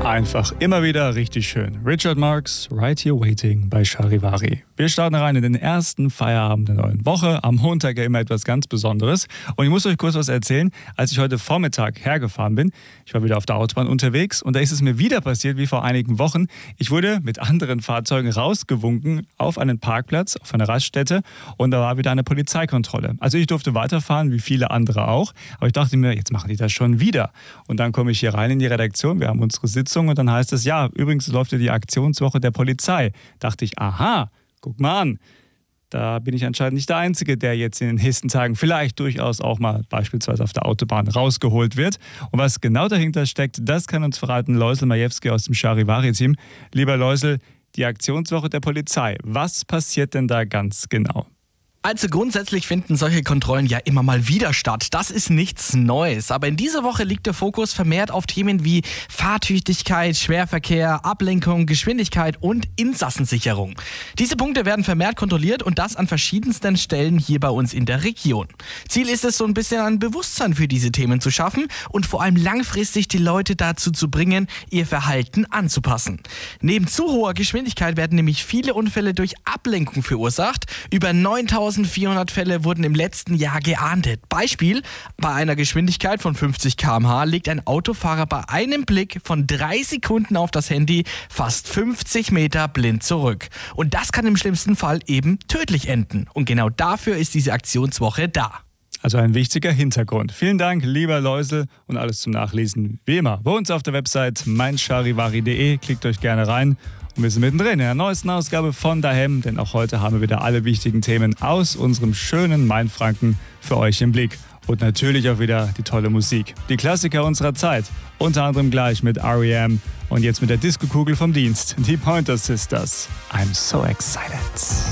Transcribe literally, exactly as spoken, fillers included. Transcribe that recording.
Einfach immer wieder richtig schön. Richard Marx, Right Here Waiting bei Charivari. Wir starten rein in den ersten Feierabend der neuen Woche. Am Montag ja immer etwas ganz Besonderes. Und ich muss euch kurz was erzählen. Als ich heute Vormittag hergefahren bin, ich war wieder auf der Autobahn unterwegs und da ist es mir wieder passiert wie vor einigen Wochen. Ich wurde mit anderen Fahrzeugen rausgewunken auf einen Parkplatz, auf eine Raststätte und da war wieder eine Polizeikontrolle. Also ich durfte weiterfahren, wie viele andere auch. Aber ich dachte mir, jetzt machen die das schon wieder. Und dann komme ich hier rein in die Redaktion. Wir haben unsere Sitzung. Und dann heißt es, ja, übrigens läuft ja die Aktionswoche der Polizei. Dachte ich, aha, guck mal an. Da bin ich anscheinend nicht der Einzige, der jetzt in den nächsten Tagen vielleicht durchaus auch mal beispielsweise auf der Autobahn rausgeholt wird. Und was genau dahinter steckt, das kann uns verraten Loisel Majewski aus dem Charivari-Team. Lieber Loisel, die Aktionswoche der Polizei, was passiert denn da ganz genau? Also grundsätzlich finden solche Kontrollen ja immer mal wieder statt. Das ist nichts Neues. Aber in dieser Woche liegt der Fokus vermehrt auf Themen wie Fahrtüchtigkeit, Schwerverkehr, Ablenkung, Geschwindigkeit und Insassensicherung. Diese Punkte werden vermehrt kontrolliert und das an verschiedensten Stellen hier bei uns in der Region. Ziel ist es, so ein bisschen ein Bewusstsein für diese Themen zu schaffen und vor allem langfristig die Leute dazu zu bringen, ihr Verhalten anzupassen. Neben zu hoher Geschwindigkeit werden nämlich viele Unfälle durch Ablenkung verursacht. Über neuntausendvierhundert Fälle wurden im letzten Jahr geahndet. Beispiel: Bei einer Geschwindigkeit von fünfzig Kilometer pro Stunde legt ein Autofahrer bei einem Blick von drei Sekunden auf das Handy fast fünfzig Meter blind zurück. Und das kann im schlimmsten Fall eben tödlich enden. Und genau dafür ist diese Aktionswoche da. Also ein wichtiger Hintergrund. Vielen Dank, lieber Loisel, und alles zum Nachlesen wie immer bei uns auf der Website mein charivari punkt de. Klickt euch gerne rein. Und wir sind mittendrin in der neuesten Ausgabe von Daheim, denn auch heute haben wir wieder alle wichtigen Themen aus unserem schönen Mainfranken für euch im Blick. Und natürlich auch wieder die tolle Musik. Die Klassiker unserer Zeit, unter anderem gleich mit R E M und jetzt mit der Disco-Kugel vom Dienst, die Pointer Sisters. I'm so excited.